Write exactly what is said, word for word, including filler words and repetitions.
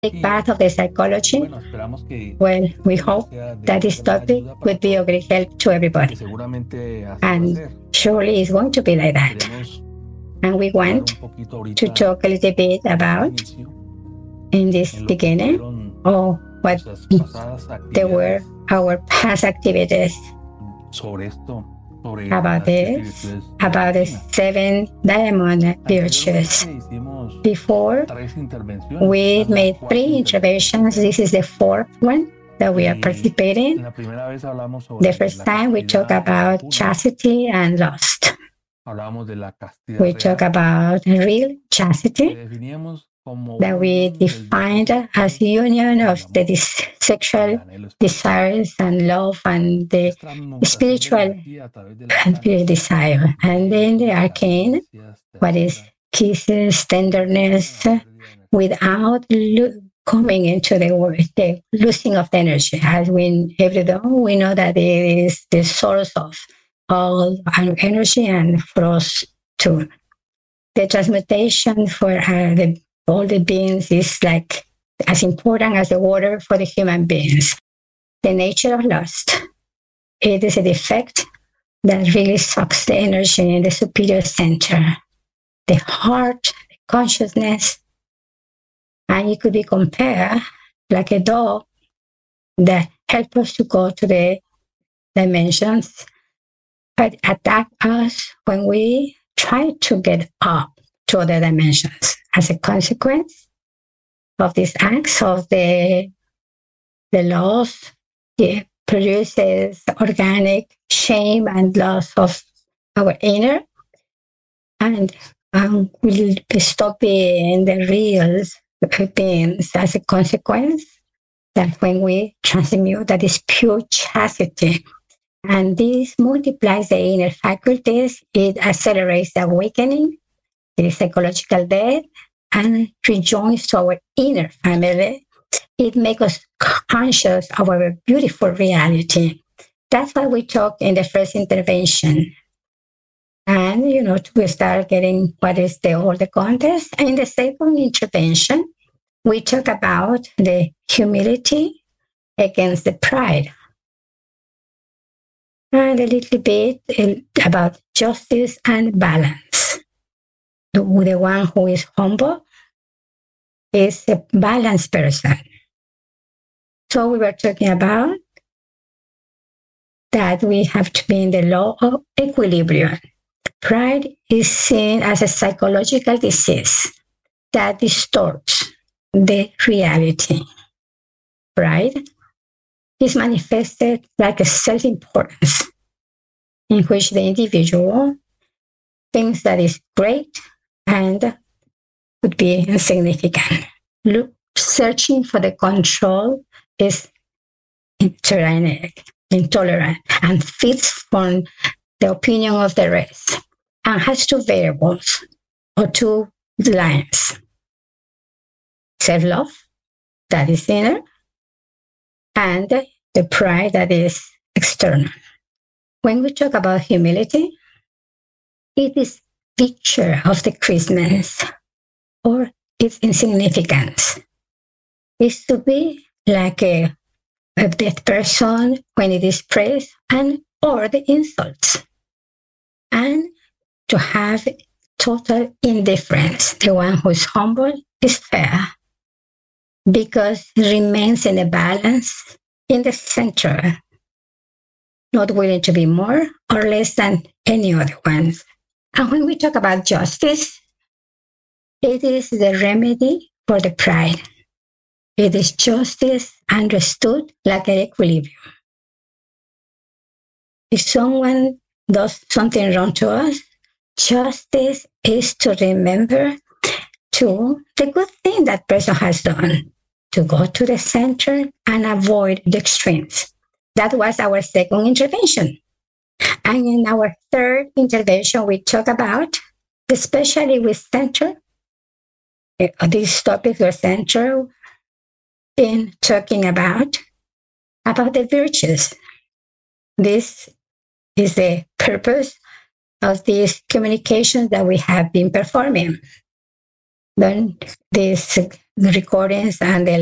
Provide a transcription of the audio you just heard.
big part of the psychology. Well, we hope that this topic would be of great help to everybody. And surely it's going to be like that. And we want to talk a little bit about, in this beginning, oh, what they were our past activities about this, about the seven diamond virtues. Before, we made three interventions. This is the fourth one that we are participating. The first time we talked about chastity and lust. We talk about real chastity that we defined as union of the dis- sexual desires and love and the spiritual desire. And then the arcane, what is kisses, tenderness, without lo- coming into the word, the losing of the energy. As we every day we know that it is the source of all energy and for us too. The transmutation for uh, the, all the beings is like as important as the water for the human beings. The nature of lust, it is a defect that really sucks the energy in the superior center, the heart, the consciousness, and it could be compared like a dog that helps us to go to the dimensions, but attack us when we try to get up to other dimensions. As a consequence of these acts of the, the loss, it produces organic shame and loss of our inner, and um, we'll stop being the real beings as a consequence. That when we transmute, that is pure chastity. And this multiplies the inner faculties. It accelerates the awakening, the psychological death, and rejoins to our inner family. It makes us conscious of our beautiful reality. That's why we talk in the first intervention. And, you know, we start getting what is the all the context. And in the second intervention, we talk about the humility against the pride. And a little bit about justice and balance. The, the one who is humble is a balanced person. So we were talking about that we have to be in the law of equilibrium. Pride is seen as a psychological disease that distorts the reality. Pride is manifested like a self-importance in which the individual thinks that is great and would be insignificant. Look, searching for the control is tyrannic, intolerant, and feeds from the opinion of the rest, and has two variables or two lines. Self-love, that is inner, and the pride that is external. When we talk about humility, it is picture of decreasedness or its insignificance. It's to be like a, a dead person when it is praised and or the insults. And to have total indifference. The one who is humble is fair because it remains in a balance in the center, not willing to be more or less than any other ones. And when we talk about justice, it is the remedy for the pride. It is justice understood like an equilibrium. If someone does something wrong to us, justice is to remember to the good thing that person has done, to go to the center and avoid the extremes. That was our second intervention. And in our third intervention, we talk about, especially with center, this topic was center in talking about, about the virtues. This is the purpose of these communications that we have been performing. Then this the recordings and the